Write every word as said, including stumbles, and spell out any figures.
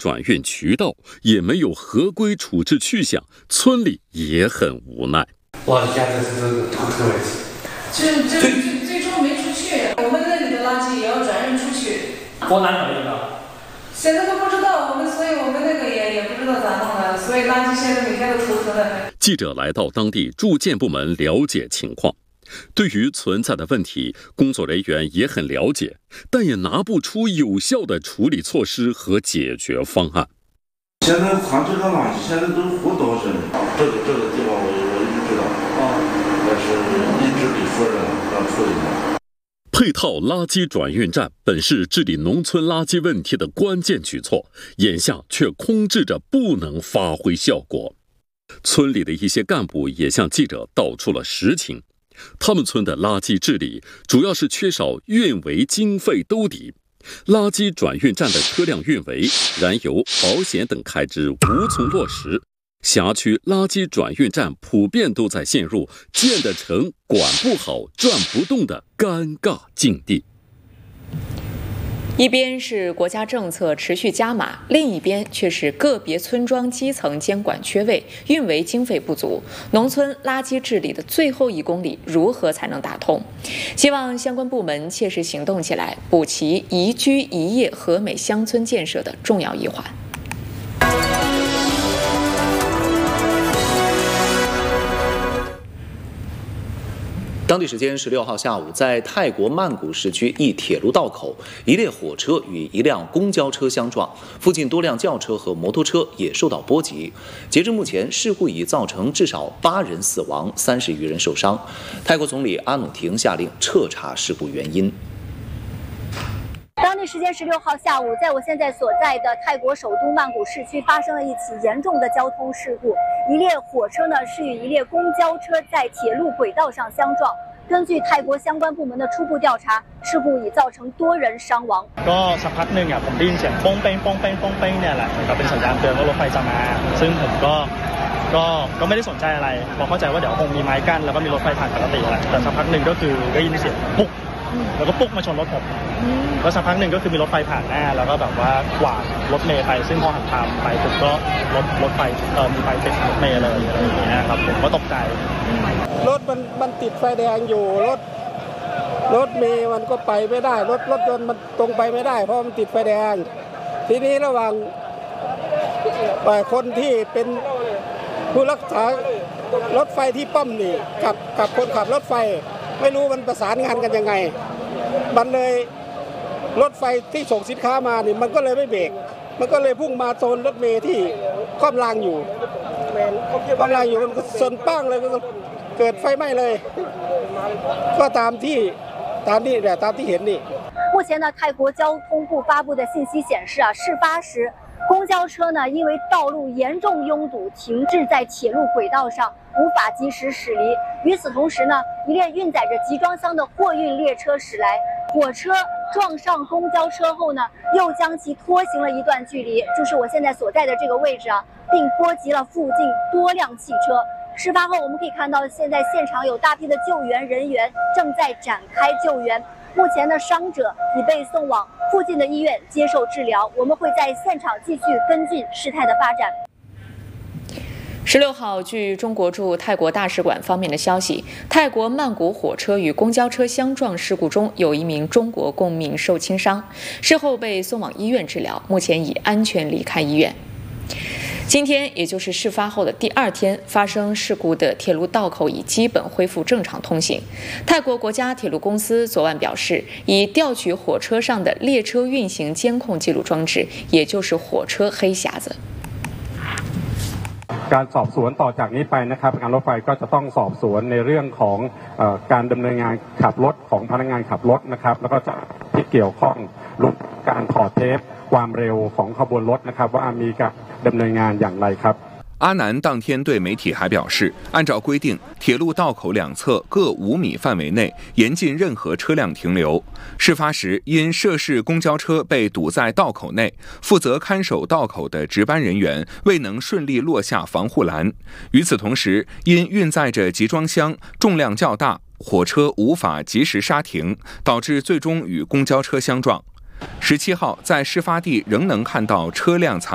转运渠道，也没有合规处置去向，村里也很无奈。 我的家这是土特位置， 这这最终没出去，我们那里的垃圾也要转运出去。 河南哪里的？ 现在都不知道，我们所以我们那个也也不知道咋弄的，所以垃圾现在每天都出河的。 记者来到当地住建部门了解情况，对于存在的问题，工作人员也很了解，但也拿不出有效的处理措施和解决方案。 现在藏这个垃圾，现在都是活多少人？这个这个地方我我一直知道，啊，但是一直给说着让处理的。 配套垃圾转运站本是治理农村垃圾问题的关键举措，眼下却空置着不能发挥效果。村里的一些干部也向记者道出了实情，他们村的垃圾治理主要是缺少运维经费兜底，垃圾转运站的车辆运维、燃油、保险等开支无从落实，辖区垃圾转运站普遍都在陷入建得成、管不好、转不动的尴尬境地。 一边是国家政策持续加码，另一边却是个别村庄基层监管缺位，运维经费不足。农村垃圾治理的最后一公里如何才能打通？希望相关部门切实行动起来，补齐宜居宜业和美乡村建设的重要一环。 当地时间十六号下午，在泰国曼谷市区一铁路道口，一列火车与一辆公交车相撞，附近多辆轿车和摩托车也受到波及。截至目前，事故已造成至少八人死亡，三十余人受伤。泰国总理阿努廷下令彻查事故原因。 当地时间十六号下午，在我现在所在的泰国首都曼谷市区发生了一起严重的交通事故。一列火车呢是与一列公交车在铁路轨道上相撞。根据泰国相关部门的初步调查，事故已造成多人伤亡。 ก็สักพักหนึ่งอ่ะผมได้ยินเสียงป้องเป้งป้องเป้งป้องเป้งเนี่ยแหละก็เป็นสัญญาณเตือนว่ารถไฟจะมาซึ่งผมก็ก็ก็ไม่ได้สนใจอะไรเพราะเข้าใจว่าเดี๋ยวคงมีไม้กั้นแล้วก็มีรถไฟผ่านปกติแหละแต่สักพักหนึ่งก็คือได้ยินเสียงปุ๊กแล้วก็ปุ๊กมาชนรถผมแล้วสักพักหนึ่งก็คือมีรถไฟผ่านหน้าแล้วก็แบบว่ากวาดรถเมล์ไปซึ่งพอหันทางไปผมก็รถรถไฟเออมีไฟติดรถเมล์เลยอะไรอย่างเงี้ยครับผมก็ตกใจรถมันมันติดไฟแดงอยู่รถรถเมล์มันก็ไปไม่ได้รถรถยนต์มันตรงไปไม่ได้เพราะมันติดไฟแดงทีนี้ระหว่างคนที่เป็นผู้รักษารถไฟที่ป้อมนี่กับกับคนขับรถไฟไม่รู้มันประสานงานกันยังไงมันเลยรถไฟที่ส่งสินค้ามานี่มันก็เลยไม่เบรกมันก็เลยพุ่งมาโซนรถเมล์ที่คว่ำรางอยู่คว่ำรางอยู่มันก็ชนปั้งเลยก็เกิดไฟไหม้เลยก็ตามที่ตามที่แบบตามที่เห็นนี่目前呢，泰国交通部发布的信息显示啊，事发时公交车呢因为道路严重拥堵，停滞在铁路轨道上，无法及时驶离。与此同时呢，一列运载着集装箱的货运列车驶来，火车撞上公交车后呢，又将其拖行了一段距离，就是我现在所在的这个位置啊，并波及了附近多辆汽车。事发后，我们可以看到，现在现场有大批的救援人员正在展开救援。目前呢，伤者已被送往附近的医院接受治疗。我们会在现场继续跟进事态的发展。 十六号，据中国驻泰国大使馆方面的消息，泰国曼谷火车与公交车相撞事故中，有一名中国公民受轻伤，事后被送往医院治疗，目前已安全离开医院。今天，也就是事发后的第二天，发生事故的铁路道口已基本恢复正常通行。泰国国家铁路公司昨晚表示，已调取火车上的列车运行监控记录装置，也就是火车黑匣子。 การสอบสวนต่อจากนี้ไปนะครับการรถไฟก็จะต้องสอบสวนในเรื่องของเอ่อการดำเนินงานขับรถของพนักงานขับรถนะครับแล้วก็จะที่เกี่ยวข้องรวมการถอดเทปความเร็วของขบวนรถนะครับว่ามีการดำเนินงานอย่างไรครับ阿南当天对媒体还表示，按照规定，铁路道口两侧各五米范围内严禁任何车辆停留。事发时，因涉事公交车被堵在道口内，负责看守道口的值班人员未能顺利落下防护栏。与此同时，因运载着集装箱，重量较大，火车无法及时刹停，导致最终与公交车相撞。十七号，在事发地仍能看到车辆残